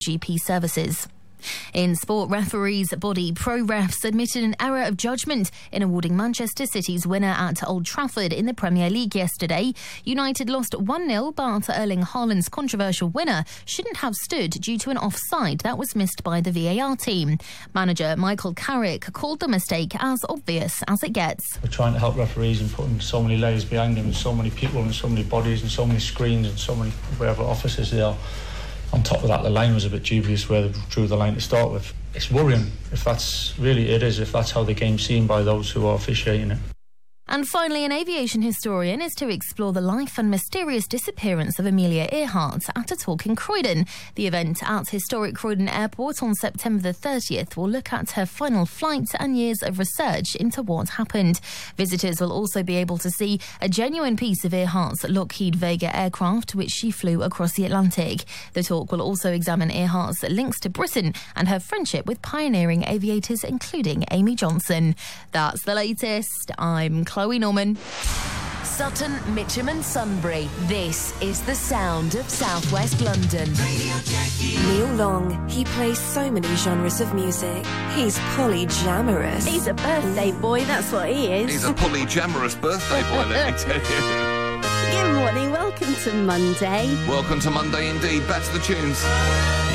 GP services. In sport, referees body ProRefs admitted an error of judgment in awarding Manchester City's winner at Old Trafford in the Premier League yesterday. United lost 1-0, but Erling Haaland's controversial winner shouldn't have stood due to an offside that was missed by the VAR team. Manager Michael Carrick called the mistake as obvious as it gets. We're trying to help referees and putting so many layers behind them and so many people and so many bodies and so many screens and so many wherever offices they are. On top of that, the line was a bit dubious where they drew the line to start with. It's worrying if that's how the game's seen by those who are officiating it. And finally, an aviation historian is to explore the life and mysterious disappearance of Amelia Earhart at a talk in Croydon. The event at historic Croydon Airport on September the 30th will look at her final flight and years of research into what happened. Visitors will also be able to see a genuine piece of Earhart's Lockheed Vega aircraft, which she flew across the Atlantic. The talk will also examine Earhart's links to Britain and her friendship with pioneering aviators, including Amy Johnson. That's the latest. I'm Chloe Norman. Sutton, Mitcham and Sunbury. This is the sound of South West London. Neil Long. He plays so many genres of music. He's polyamorous. He's a birthday boy, that's what he is. He's a polyamorous birthday boy, let me tell you. Good morning, welcome to Monday. Welcome to Monday indeed. Back to the tunes.